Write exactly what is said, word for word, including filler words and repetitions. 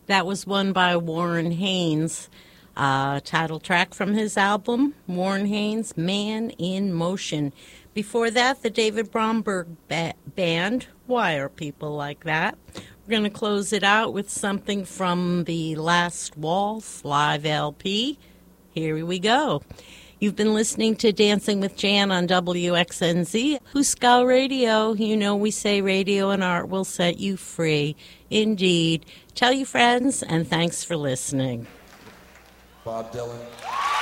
That was one by Warren Haynes, uh, title track from his album, Warren Haynes, Man in Motion. Before that, the David Bromberg ba- Band, Why Are People Like That? We're going to close it out with something from the Last Waltz live L P. Here we go. You've been listening to Dancing with Jan on W X N Z, Huskau Radio. You know we say radio and art will set you free. Indeed. Tell your friends, and thanks for listening. Bob Dylan.